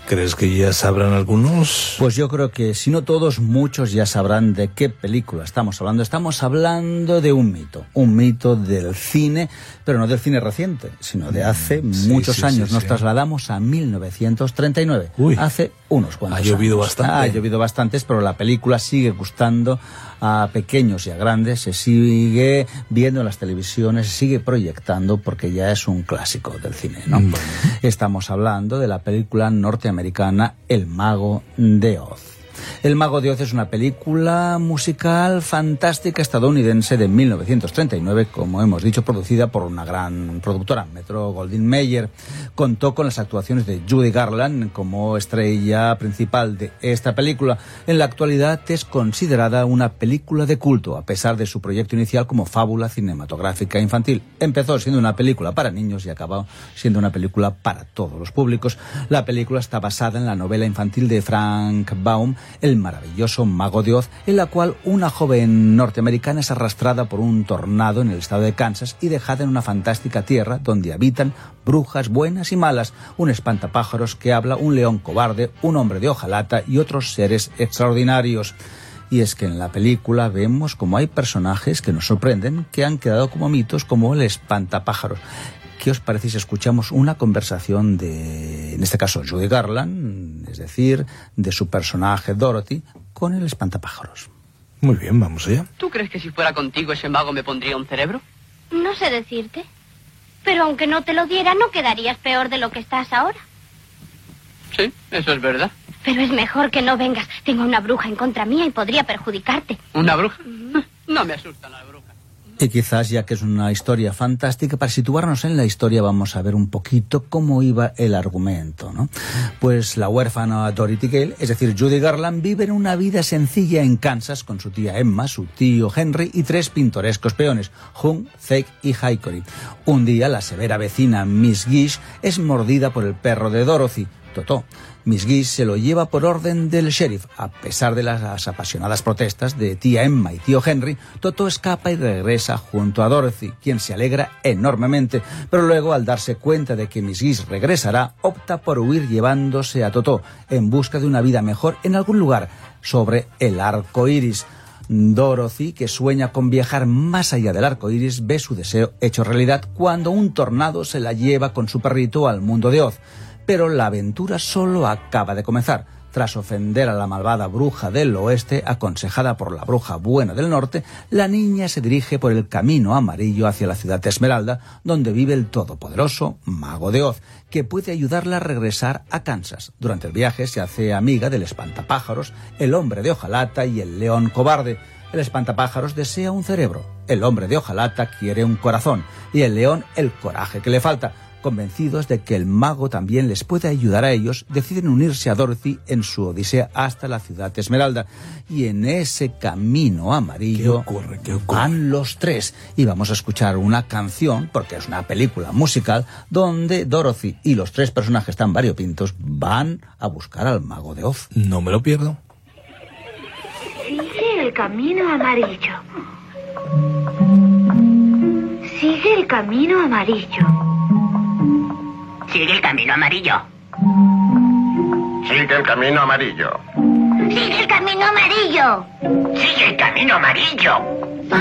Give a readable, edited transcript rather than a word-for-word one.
¿Crees que ya sabrán algunos? Pues yo creo que, si no todos, muchos ya sabrán de qué película estamos hablando. Estamos hablando de un mito del cine, pero no del cine reciente, sino de hace muchos años. Nos trasladamos a 1939, hace unos cuantos años. Ha llovido bastante. Ha llovido bastantes, pero la película sigue gustando a pequeños y a grandes, se sigue viendo en las televisiones, se sigue proyectando porque ya es un clásico del cine, ¿no? Estamos hablando de la película norteamericana El Mago de Oz. El Mago de Oz es una película musical fantástica estadounidense de 1939, como hemos dicho, producida por una gran productora, Metro-Goldwyn-Mayer. Contó con las actuaciones de Judy Garland como estrella principal de esta película. En la actualidad es considerada una película de culto, a pesar de su proyecto inicial como fábula cinematográfica infantil. Empezó siendo una película para niños y acabó siendo una película para todos los públicos. La película está basada en la novela infantil de Frank Baum, El maravilloso Mago de Oz, en la cual una joven norteamericana es arrastrada por un tornado en el estado de Kansas y dejada en una fantástica tierra donde habitan brujas buenas y malas, un espantapájaros que habla, un león cobarde, un hombre de hojalata y otros seres extraordinarios. Y es que en la película vemos como hay personajes que nos sorprenden, que han quedado como mitos, como el espantapájaros. ¿Qué os parece si escuchamos una conversación de, en este caso, Judy Garland, es decir, de su personaje Dorothy, con el espantapájaros? Muy bien, vamos allá. ¿Tú crees que si fuera contigo ese mago me pondría un cerebro? No sé decirte. Pero aunque no te lo diera, no quedarías peor de lo que estás ahora. Sí, eso es verdad. Pero es mejor que no vengas. Tengo una bruja en contra mía y podría perjudicarte. ¿Una bruja? No me asustan las brujas. Y quizás, ya que es una historia fantástica, para situarnos en la historia vamos a ver un poquito cómo iba el argumento, ¿no? Pues la huérfana Dorothy Gale, es decir, Judy Garland, vive en una vida sencilla en Kansas con su tía Emma, su tío Henry y 3 pintorescos peones, Hung, Zeke y Hickory. Un día la severa vecina Miss Gish es mordida por el perro de Dorothy, Totó. Miss Gish se lo lleva por orden del sheriff. A pesar de las apasionadas protestas de tía Emma y tío Henry, Totó escapa y regresa junto a Dorothy, quien se alegra enormemente, pero luego, al darse cuenta de que Miss Gish regresará, opta por huir llevándose a Totó en busca de una vida mejor en algún lugar sobre el arco iris. Dorothy, que sueña con viajar más allá del arco iris, ve su deseo hecho realidad cuando un tornado se la lleva con su perrito al mundo de Oz. Pero la aventura solo acaba de comenzar. Tras ofender a la malvada bruja del oeste, aconsejada por la bruja buena del norte, la niña se dirige por el camino amarillo hacia la ciudad de Esmeralda, donde vive el todopoderoso Mago de Oz, que puede ayudarla a regresar a Kansas. Durante el viaje se hace amiga del espantapájaros, el hombre de hojalata y el león cobarde. El espantapájaros desea un cerebro, el hombre de hojalata quiere un corazón y el león el coraje que le falta. Convencidos de que el mago también les puede ayudar a ellos, deciden unirse a Dorothy en su odisea hasta la ciudad de Esmeralda. Y en ese camino amarillo van los 3. Y vamos a escuchar una canción, porque es una película musical, donde Dorothy y los 3 personajes tan variopintos van a buscar al Mago de Oz. No me lo pierdo. Sigue el camino amarillo. Sigue el camino amarillo. Sigue el camino amarillo. Sigue el camino amarillo. ¡Sigue el camino amarillo! Sigue el camino amarillo.